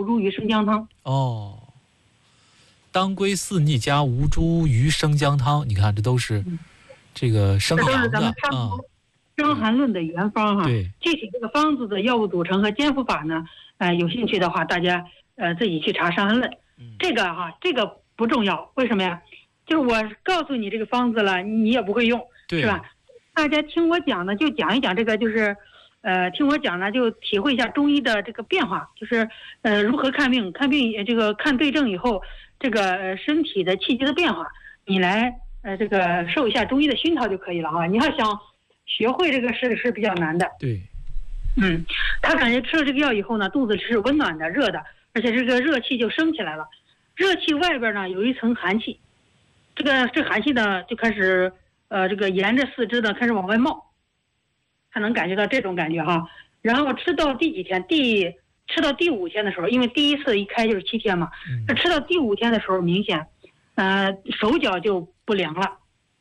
无茱萸生姜汤。 哦，当归四逆加吴茱萸生姜汤，你看这都是这个生这都阳的是咱们《伤寒论》的原方哈。 对， 具体这个方子的药物组成和煎服法呢，有兴趣的话，大家自己去查《伤寒论》。这个不重要，为什么呀？就是我告诉你这个方子了，你也不会用，是吧？大家听我讲呢，就讲一讲这个，就是听我讲呢，就体会一下中医的这个变化，就是如何看病，这个看对症以后，这个身体的气机的变化，你来这个受一下中医的熏陶就可以了哈。你要想学会这个是比较难的。 对， 他感觉吃了这个药以后呢，肚子是温暖的、热的，而且这个热气就升起来了。热气外边呢有一层寒气，这寒气呢就开始这个沿着四肢呢开始往外冒，他能感觉到这种感觉哈。然后吃到第几天？吃到第5天的时候，因为第一次一开就是7天嘛，那吃到第5天的时候，明显手脚就不凉了，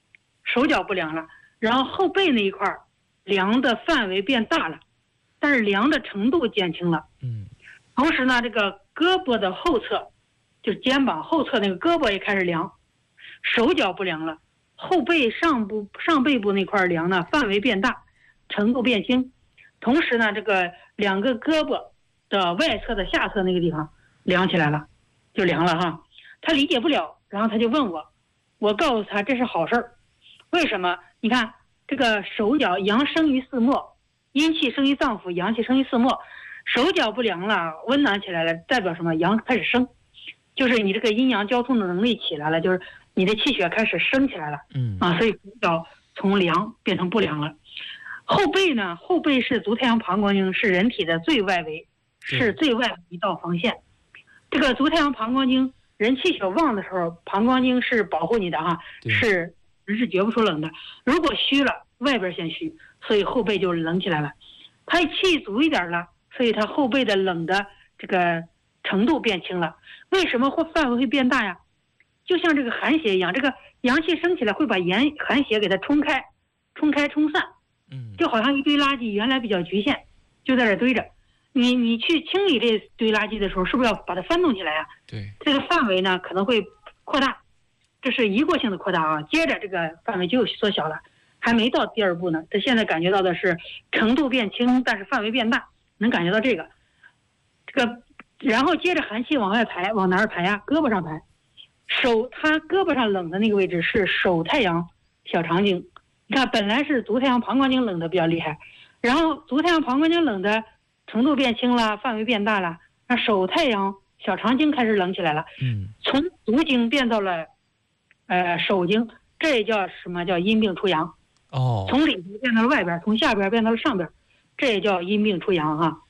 然后后背那一块凉的范围变大了，但是凉的程度减轻了。同时呢，这个胳膊的后侧，就是肩膀后侧那个胳膊也开始凉，手脚不凉了，后背上背部那块凉呢范围变大，程度变轻。同时呢，这个2个胳膊的外侧的下侧那个地方凉起来了，就凉了哈。他理解不了，然后他就问我告诉他这是好事儿。为什么？你看这个手脚阳生于四末，阴气生于脏腑，阳气生于四末，手脚不凉了，温暖起来了，代表什么？阳开始生，就是你这个阴阳交通的能力起来了，就是你的气血开始升起来了。所以手脚从凉变成不凉了。后背呢？后背是足太阳膀胱经，是人体的最外围，是最外一道防线。这个足太阳膀胱经，人气血旺的时候，膀胱经是保护你的哈，人是觉不出冷的。如果虚了，外边先虚，所以后背就冷起来了。他气足一点了，所以他后背的冷的这个程度变轻了。为什么范围会变大呀？就像这个寒邪一样，这个阳气升起来会把寒邪给它冲散。就好像一堆垃圾原来比较局限，就在这堆着，你去清理这堆垃圾的时候，是不是要把它翻动起来啊？ 对， 这个范围呢可能会扩大，这是一过性的扩大啊。接着这个范围就缩小了，还没到第2步呢。他现在感觉到的是程度变轻，但是范围变大，能感觉到这个，然后接着寒气往外排，往哪儿排呀？胳膊上排。他胳膊上冷的那个位置是手太阳小肠经。你看，本来是足太阳膀胱经冷的比较厉害，然后足太阳膀胱经冷的程度变轻了，范围变大了，那手太阳小肠经开始冷起来了。从足经变到了手经，这也叫什么？叫阴病出阳。从里边变到了外边，从下边变到了上边，这也叫阴病出阳哈。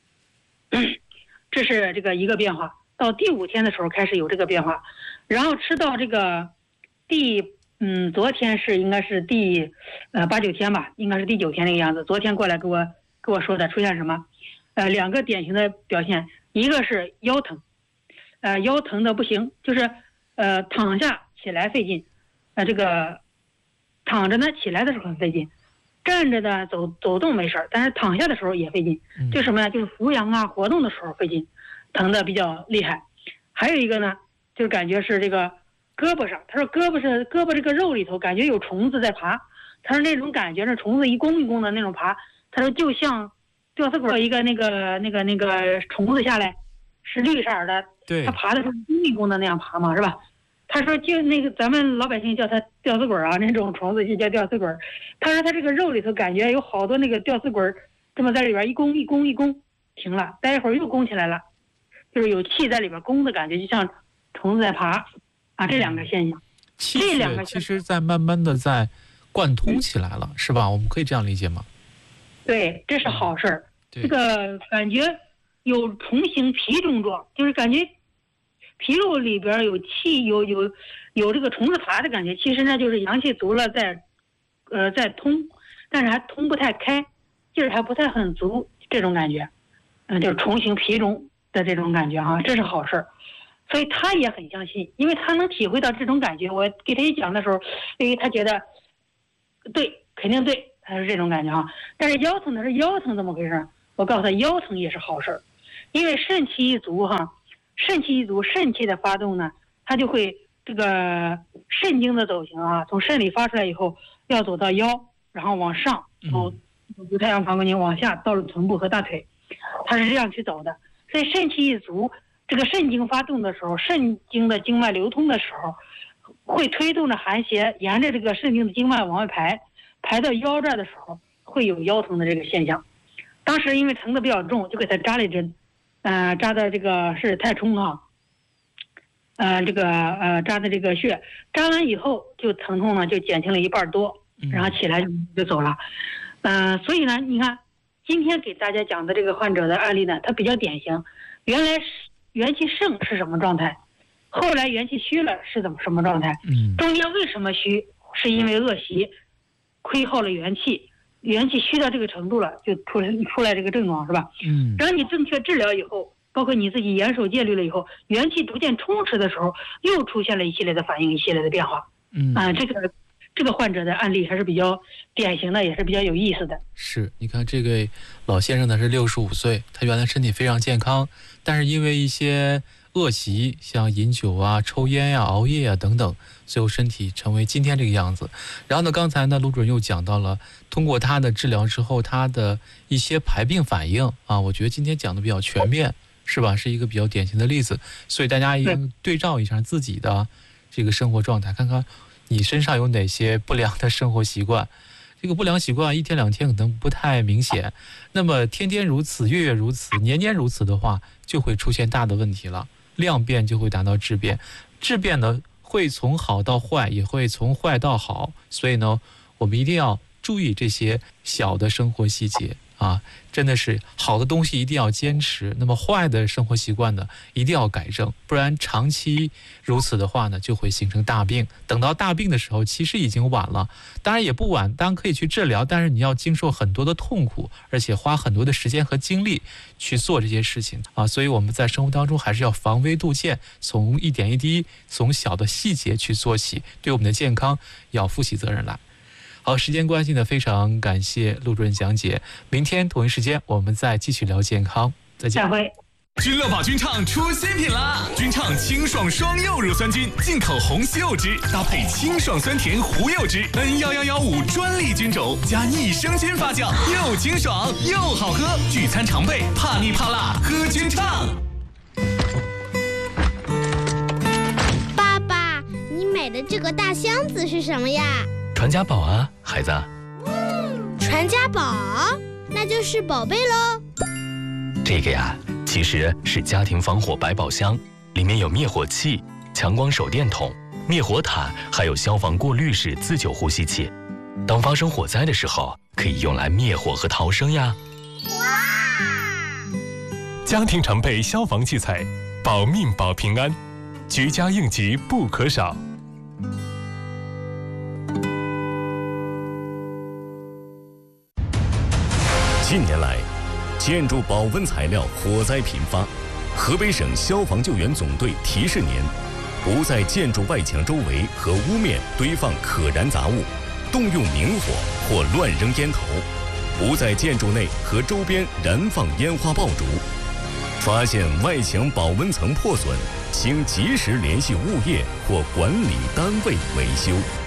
这是这个一个变化。到第5天的时候开始有这个变化，然后吃到这个昨天应该是第8、9天吧，应该是第9天那个样子。昨天过来跟我说的出现什么？2个典型的表现，一个是腰疼，腰疼的不行，就是躺下起来费劲，这个躺着呢起来的时候很费劲，站着呢走动没事，但是躺下的时候也费劲。就什么呀？就是扶阳啊活动的时候费劲，疼的比较厉害。还有一个呢，就是感觉是这个胳膊上，他说胳膊这个肉里头感觉有虫子在爬，他说那种感觉是虫子一弓一弓的那种爬，他说就像吊死鬼一个那个虫子下来是绿色的， 对， 他爬的是一弓一弓的那样爬嘛，是吧？他说就那个咱们老百姓叫它吊死鬼啊，那种虫子就叫吊死鬼。他说他这个肉里头感觉有好多那个吊死鬼这么在里边一弓停了，待一会儿又弓起来了，就是有气在里边弓的感觉，就像虫子在爬啊。这2个现象， 气血其实在慢慢的在贯通起来了，是吧？我们可以这样理解吗？ 对，这是好事儿。这个感觉有重行皮中状，就是感觉皮肉里边有气，有这个虫子爬的感觉。其实呢，就是阳气足了在通，但是还通不太开，劲儿还不太很足，这种感觉，就是重行皮中的这种感觉哈，这是好事儿。所以他也很相信，因为他能体会到这种感觉。我给他一讲的时候，因为他觉得对，肯定对，他是这种感觉哈。但是腰疼的是腰疼怎么回事？我告诉他，腰疼也是好事儿。 因为肾气一足肾气的发动呢，它就会这个肾经的走行从肾里发出来以后，要走到腰，然后往上走，由太阳膀胱经往下到了臀部和大腿，它是这样去走的。所以肾气一足，这个肾经发动的时候，肾经的经脉流通的时候，会推动着寒邪沿着这个肾经的经脉往外排到腰这儿的时候，会有腰疼的这个现象。当时因为疼的比较重，就给他扎了一针，扎的这个是太冲扎的这个穴，扎完以后就疼痛呢就减轻了一半多，然后起来就走了。所以呢，你看今天给大家讲的这个患者的案例呢，它比较典型。原来元气盛是什么状态，后来元气虚了是什么状态？中间为什么虚？是因为恶习亏耗了元气虚到这个程度了，就出来这个症状，是吧？等你正确治疗以后，包括你自己严守戒律了以后，元气逐渐充实的时候，又出现了一系列的反应，一系列的变化。这个患者的案例还是比较典型的，也是比较有意思的。 是，你看这个老先生呢是65岁，他原来身体非常健康，但是因为一些恶习，像饮酒抽烟熬夜等等，最后身体成为今天这个样子。然后呢，刚才呢卢主任又讲到了通过他的治疗之后，他的一些排病反应我觉得今天讲的比较全面，是吧？是一个比较典型的例子。所以大家一定对照一下自己的这个生活状态，看看你身上有哪些不良的生活习惯。这个不良习惯一天两天可能不太明显，那么天天如此，月月如此，年年如此的话，就会出现大的问题了。量变就会达到质变，质变呢会从好到坏，也会从坏到好。所以呢，我们一定要注意这些小的生活细节真的是好的东西一定要坚持，那么坏的生活习惯呢一定要改正，不然长期如此的话呢，就会形成大病。等到大病的时候，其实已经晚了。当然也不晚，当然可以去治疗，但是你要经受很多的痛苦，而且花很多的时间和精力去做这些事情所以我们在生活当中还是要防微杜渐，从一点一滴，从小的细节去做起，对我们的健康要负起责任来。好，时间关系呢，非常感谢陆主任讲解。明天同一时间我们再继续聊健康，再见。 下回。 君乐宝菌畅出新品啦！菌畅清爽双柚乳酸菌，进口红西柚汁搭配清爽酸甜胡柚汁 ，N1115专利菌种加益生菌发酵，又清爽又好喝。聚餐常备，怕腻怕辣喝菌畅。 爸爸，你买的这个大箱子是什么呀？ 传家宝啊，孩子。 传家宝，那就是宝贝喽。 这个呀，其实是家庭防火百宝箱，里面有灭火器、强光手电筒、灭火毯，还有消防过滤式自救呼吸器。当发生火灾的时候，可以用来灭火和逃生呀。 哇！ 家庭常备消防器材，保命保平安，居家应急不可少。 近年来，建筑保温材料火灾频发，河北省消防救援总队提示您：不在建筑外墙周围和屋面堆放可燃杂物，动用明火或乱扔烟头；不在建筑内和周边燃放烟花爆竹。发现外墙保温层破损，请及时联系物业或管理单位维修。